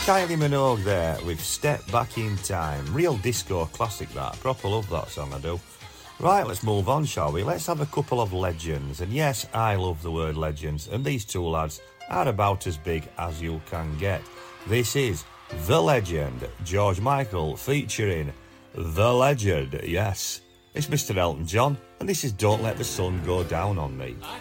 Kylie Minogue there with Step Back in Time. Real disco classic that. I proper love that song, I do. Right, let's move on, shall we? Let's have a couple of legends. And yes, I love the word legends. And these two lads are about as big as you can get. This is The Legend, George Michael featuring The Legend. Yes, it's Mr. Elton John. And this is Don't Let the Sun Go Down on Me. I